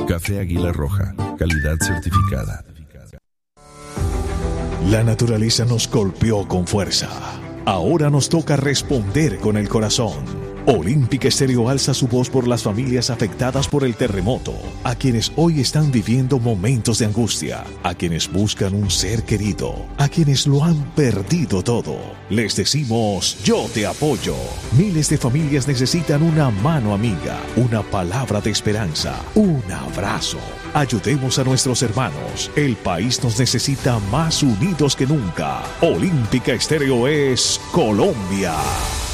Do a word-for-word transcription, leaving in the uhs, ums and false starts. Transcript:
Café Águila Roja, calidad certificada. La naturaleza nos golpeó con fuerza. Ahora nos toca responder con el corazón. Olímpica Estéreo alza su voz por las familias afectadas por el terremoto, a quienes hoy están viviendo momentos de angustia, a quienes buscan un ser querido, a quienes lo han perdido todo. Les decimos, yo te apoyo. Miles de familias necesitan una mano amiga, una palabra de esperanza, un abrazo. Ayudemos a nuestros hermanos. El país nos necesita más unidos que nunca. Olímpica Estéreo es Colombia.